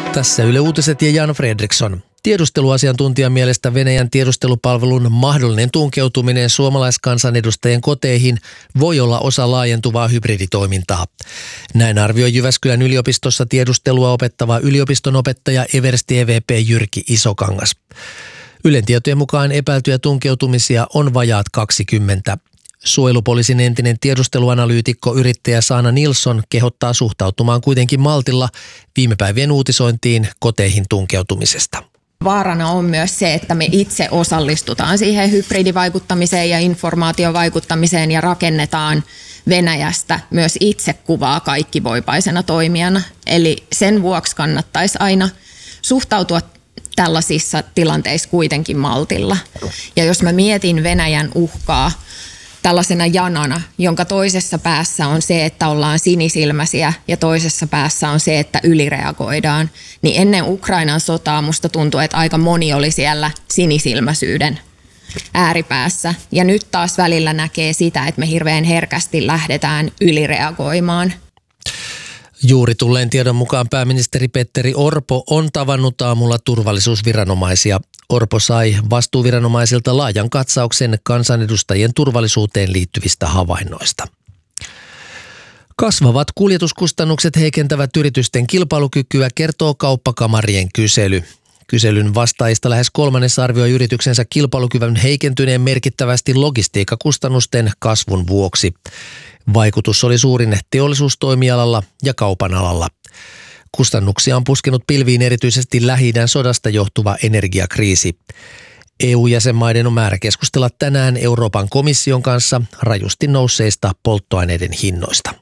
Tässä Yle Uutiset ja Jan Fredriksson. Tiedusteluasiantuntijan mielestä Venäjän tiedustelupalvelun mahdollinen tunkeutuminen suomalaiskansanedustajien koteihin voi olla osa laajentuvaa hybriditoimintaa. Näin arvioi Jyväskylän yliopistossa tiedustelua opettava yliopistonopettaja Eversti EVP Jyrki Isokangas. Ylen tietojen mukaan epäiltyjä tunkeutumisia on vajaat 20. Suojelupoliisin entinen tiedusteluanalyytikko yrittäjä Saana Nilsson kehottaa suhtautumaan kuitenkin maltilla viime päivien uutisointiin koteihin tunkeutumisesta. Vaarana on myös se, että me itse osallistutaan siihen hybridivaikuttamiseen ja informaatiovaikuttamiseen ja rakennetaan Venäjästä myös itsekuvaa kaikkivoipaisena toimijana. Eli sen vuoksi kannattaisi aina suhtautua tällaisissa tilanteissa kuitenkin maltilla. Ja jos mä mietin Venäjän uhkaa tällaisena janana, jonka toisessa päässä on se, että ollaan sinisilmäisiä ja toisessa päässä on se, että ylireagoidaan, niin ennen Ukrainan sotaa musta tuntuu, että aika moni oli siellä sinisilmäisyyden ääripäässä. Ja nyt taas välillä näkee sitä, että me hirveän herkästi lähdetään ylireagoimaan. Juuri tulleen tiedon mukaan pääministeri Petteri Orpo on tavannut aamulla turvallisuusviranomaisia. Orpo sai vastuuviranomaisilta laajan katsauksen kansanedustajien turvallisuuteen liittyvistä havainnoista. Kasvavat kuljetuskustannukset heikentävät yritysten kilpailukykyä, kertoo Kauppakamarien kysely. Kyselyn vastaajista lähes kolmannes arvioi yrityksensä kilpailukyvyn heikentyneen merkittävästi logistiikkakustannusten kasvun vuoksi. Vaikutus oli suurin teollisuustoimialalla ja kaupan alalla. Kustannuksia on puskenut pilviin erityisesti Lähi-idän sodasta johtuva energiakriisi. EU-jäsenmaiden on määrä keskustella tänään Euroopan komission kanssa rajusti nousseista polttoaineiden hinnoista.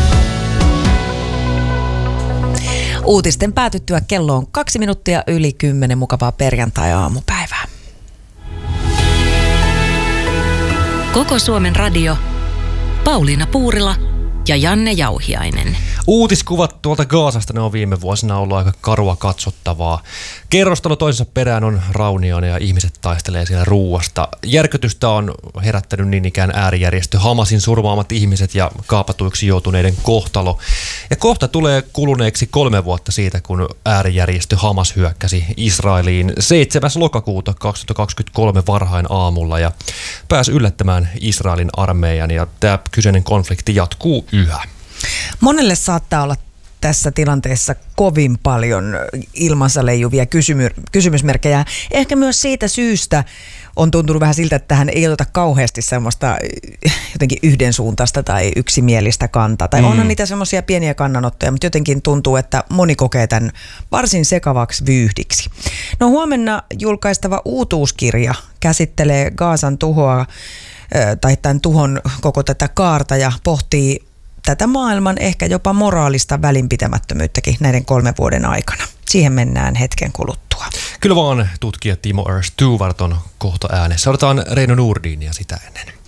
Uutisten päätyttyä kello on 2 minuuttia yli 10. Mukavaa perjantai-aamupäivää. Koko Suomen radio. Pauliina Puurila ja Janne Jauhiainen. Uutiskuvat tuolta Gazasta, ne on viime vuosina ollut aika karua katsottavaa. Kerrostalo toisensa perään on raunioina ja ihmiset taistelee siellä ruuasta. Järkytystä on herättänyt niin ikään äärijärjestö Hamasin surmaamat ihmiset ja kaapatuiksi joutuneiden kohtalo. Ja kohta tulee kuluneeksi 3 vuotta siitä, kun äärijärjestö Hamas hyökkäsi Israeliin 7. lokakuuta 2023 varhain aamulla ja pääsi yllättämään Israelin armeijan, ja tämä kyseinen konflikti jatkuu yhä. Monelle saattaa olla tässä tilanteessa kovin paljon ilmansa leijuvia kysymysmerkkejä. Ehkä myös siitä syystä on tuntunut vähän siltä, että tähän ei oteta kauheasti semmoista jotenkin yhdensuuntaista tai yksimielistä kantaa. Tai onhan niitä semmoisia pieniä kannanottoja, mutta jotenkin tuntuu, että moni kokee tämän varsin sekavaksi vyyhdiksi. No, huomenna julkaistava uutuuskirja käsittelee Gazan tuhoa tai tämän tuhon koko tätä kaarta ja pohtii tätä maailman ehkä jopa moraalista välinpitämättömyyttäkin näiden 3 vuoden aikana. Siihen mennään hetken kuluttua. Kyllä vaan, tutkija Timo R. Stewart on kohta äänessä. Odotetaan Reino Nurdinia sitä ennen.